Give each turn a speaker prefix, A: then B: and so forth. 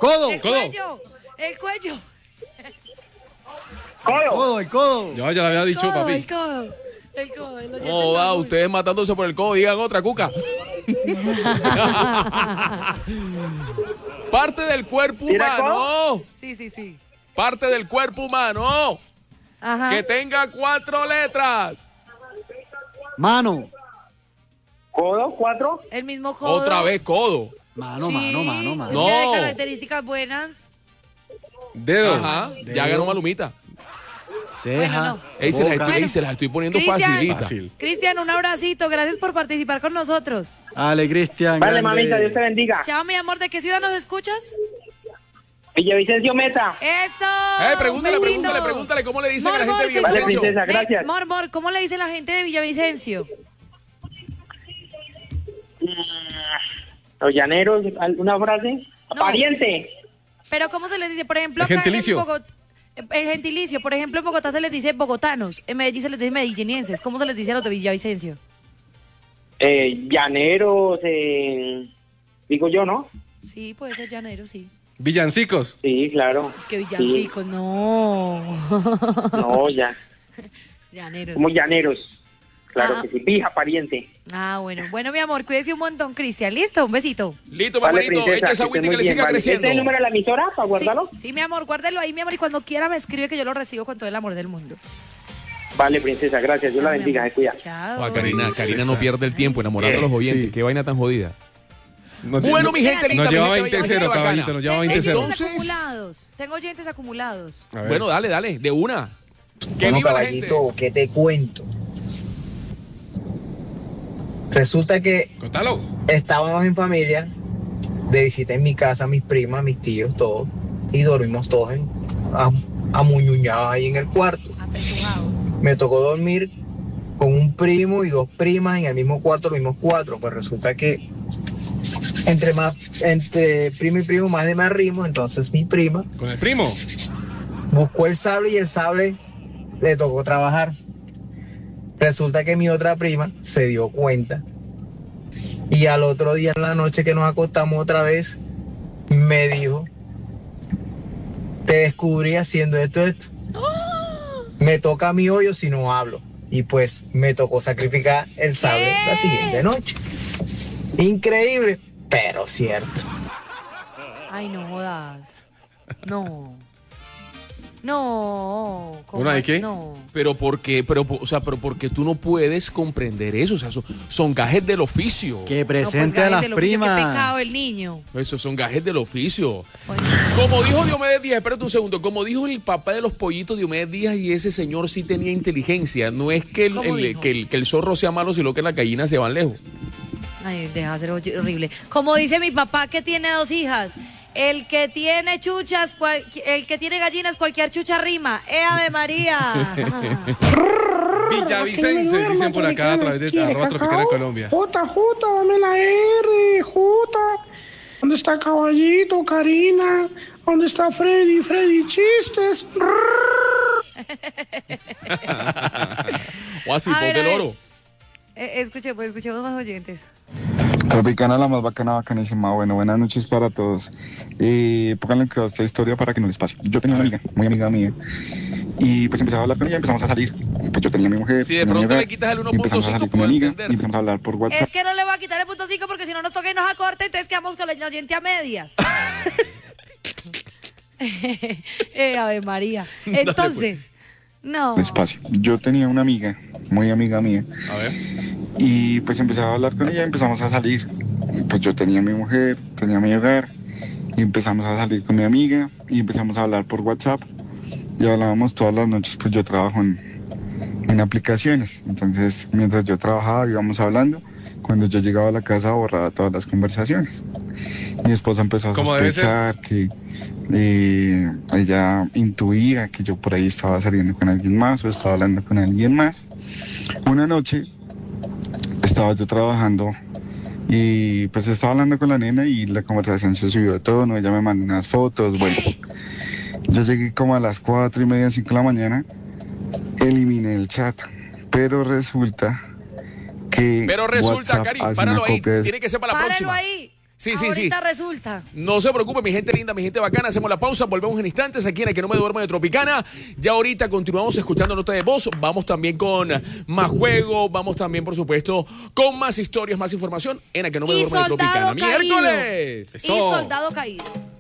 A: Codo.
B: El cuello. El cuello.
A: Codo, el codo.
C: Yo ya lo había dicho, papi.
B: El codo. El codo.
D: No, va, ustedes matándose por el codo, digan otra, Cuca. Parte del cuerpo humano.
B: Sí.
D: Parte del cuerpo humano.
B: Ajá.
D: Que tenga 4 letras.
A: Mano.
E: ¿Codo? ¿4?
B: El mismo codo.
D: Otra vez codo.
A: Mano.
D: No.
B: Tiene características buenas.
C: Dedo.
D: Ajá.
A: Dedo.
D: Ya ganó Malumita.
A: Ceja.
B: Bueno,
D: Ey, se
A: boca.
D: las estoy poniendo
B: Cristian.
D: facilitas.
C: Fácil.
B: Cristian, un abracito. Gracias por participar con nosotros.
A: Dale, Cristian.
E: Vale,
A: grande.
E: mamita, Dios te bendiga.
B: Chao, mi amor. ¿De qué ciudad nos escuchas?
E: Villavicencio Meta.
B: ¡Eso!
D: Pregúntale,
B: Un besito.
D: pregúntale cómo le dicen a la
B: Mor,
D: gente de
B: Mor,
E: Vale,
D: Villavicencio.
E: princesa, gracias.
B: Mor, ¿cómo le dice la gente de Villavicencio?
E: Los llaneros, ¿alguna frase?
B: No.
E: Pariente.
B: Pero ¿cómo se les dice? Por ejemplo,
C: El gentilicio.
B: El gentilicio, por ejemplo, en Bogotá se les dice bogotanos, en Medellín se les dice medellinienses. ¿Cómo se les dice a los de Villavicencio?
E: Llaneros, digo yo, ¿no?
B: Sí, puede ser llanero, sí.
C: Villancicos.
E: Sí, claro.
B: Es que villancicos, no.
E: No, ya.
B: Llaneros.
E: Como llaneros. Claro
B: Ah.
E: que sí. Pija, pariente.
B: Ah, bueno. Bueno, mi amor, cuídese un montón, Cristian. ¿Listo? Un besito.
D: Listo,
E: Vale,
D: paparito.
E: princesa,
D: Echa esa
E: que esté
D: agüita y que
E: muy
D: le
E: bien,
D: siga
E: vale.
D: creciendo.
E: ¿Este es el número de la emisora para guardarlo?
B: Sí, mi amor, guárdelo ahí, mi amor, y cuando quiera me escribe que yo lo recibo con todo el amor del mundo.
E: Vale, princesa, gracias. Dios la
B: Chao, mi
E: bendiga,
B: amor.
E: se cuida.
B: Chao.
D: Karina no pierde el tiempo enamorando a los oyentes.
A: Sí.
D: Qué vaina tan jodida.
C: Nos,
D: Bueno, mi gente linda,
C: nos
D: mi
C: lleva
D: gente
C: 20-0,
D: bacana.
C: caballito. Nos lleva
B: Tengo
C: 20-0.
B: oyentes
D: Entonces-
B: acumulados. Tengo oyentes acumulados.
C: A ver.
D: Bueno, dale, de una. Que
F: Bueno,
D: viva la gente.
F: caballito, ¿qué te cuento? Resulta que
C: Contalo.
F: estábamos en familia, de visita en mi casa, mis primas, mis tíos, todos, y dormimos todos amuñuñados ahí en el cuarto.
B: Apechugados.
F: Me tocó dormir con un primo y 2 primas en el mismo cuarto, los mismos 4. Pues resulta que entre primo y primo más de más rimos, entonces mi prima
C: Con el primo.
F: buscó el sable y el sable le tocó trabajar. Resulta que mi otra prima se dio cuenta y al otro día en la noche que nos acostamos otra vez, me dijo: te descubrí haciendo esto. Me toca a mi hoyo si no hablo. Y pues me tocó sacrificar el sable la siguiente noche. Increíble, pero cierto.
B: Ay, no jodas. No. No. ¿Cómo?
C: ¿Una de qué?
B: No.
D: Pero porque tú no puedes comprender eso. O sea, son gajes del oficio.
A: Que
B: No, pues,
A: presente a
B: gajes
A: las
B: del oficio, Qué pecado
A: primas.
B: el niño.
D: Esos son gajes del oficio.
B: Oye,
D: Como dijo Diomedes Díaz, espérate un segundo, como dijo el papá de los pollitos Diomedes Díaz, y ese señor sí tenía inteligencia. No es que
B: ¿Cómo dijo?
D: que el zorro sea malo, sino que las gallinas se van lejos.
B: Ay, deja de ser horrible. Como dice mi papá que tiene 2 hijas, el que tiene chuchas, el que tiene gallinas, cualquier chucha rima. ¡Ave María!
C: Villavicense, dicen por acá a través de @Tropicana Colombia.
G: Jota, dame la R, Jota. ¿Dónde está Caballito, Karina? ¿Dónde está Freddy? Freddy, chistes.
D: O así,
B: A ver,
D: ponte el
B: a ver.
D: oro.
B: Escuchemos más oyentes.
H: Tropicana, la más bacana, bacanísima. Bueno, buenas noches para todos. Pónganle cuidado a esta historia para que no les pase. Yo tenía una amiga, muy amiga mía, y pues empezaba a hablar con ella, empezamos a salir. Pues yo tenía a mi mujer.
D: Si de
H: tenía mi
D: pronto
H: hogar,
D: le quitas el
H: y empezamos a
D: 1.5,
H: salir con mi
D: puedo
H: amiga,
D: entender.
H: y empezamos a hablar por WhatsApp.
B: Es que no le voy a quitar el punto 5 porque si no nos toca y nos acorta, entonces quedamos con el oyente a medias. Ave María. Entonces, no.
H: Despacio. Yo tenía una amiga, muy amiga mía,
C: A ver.
H: y pues empezaba a hablar con ella, empezamos a salir. Y pues yo tenía a mi mujer, tenía mi hogar, y empezamos a salir con mi amiga, y empezamos a hablar por WhatsApp. Y hablábamos todas las noches, pues yo trabajo en aplicaciones. Entonces, mientras yo trabajaba, íbamos hablando. Cuando yo llegaba a la casa, borraba todas las conversaciones. Mi esposa empezó a
C: Como debe ser.
H: sospechar que ella intuía que yo por ahí estaba saliendo con alguien más o estaba hablando con alguien más. Una noche estaba yo trabajando y pues estaba hablando con la nena y la conversación se subió de tono. Ella me mandó unas fotos. Bueno, yo llegué como a las 4:30, 5 de la mañana, eliminé el chat, pero resulta que
D: Pero resulta,
H: WhatsApp
D: Cari,
H: hace
D: páralo
H: una
D: ahí.
H: copia de
D: Tiene que ser para la
B: Páralo
D: próxima.
B: ahí.
D: Sí, sí,
B: Ahorita
D: sí.
B: resulta.
D: No se preocupe, mi gente linda, mi gente bacana. Hacemos la pausa, volvemos en instantes aquí en El Que No Me Duermo de Tropicana. Ya ahorita continuamos escuchando nota de voz. Vamos también con más juego. Vamos también, por supuesto, con más historias, más información en El Que No Me Duermo de Tropicana.
B: Soldado caído.
D: ¡Miércoles!
B: Y soldado caído.